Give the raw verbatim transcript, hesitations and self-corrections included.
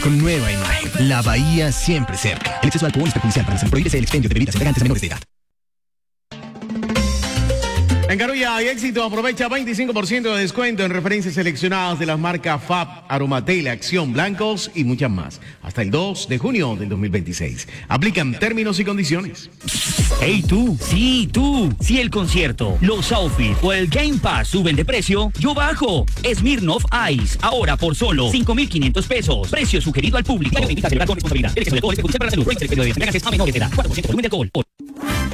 con nueva imagen. La Bahía siempre cerca. El exceso de alcohol es perjudicial para la salud. Prohíbese el expendio de bebidas embriagantes a menores de edad. En Carulla hay éxito, aprovecha veinticinco por ciento de descuento en referencias seleccionadas de las marcas Fab, Aromatel, Acción, Blancos y muchas más. Hasta el dos de junio del dos mil veintiséis. Aplican términos y condiciones. Hey tú, sí tú, si el concierto, los outfits o el Game Pass suben de precio, yo bajo. Smirnoff Ice, ahora por solo cinco mil quinientos pesos. Precio sugerido al público. Invita a celebrar con responsabilidad. El exceso de alcohol es perjudicial para la salud. Prohíbe el expendio de bebidas embriagantes a menores de edad. cuatro por ciento volumen de alcohol.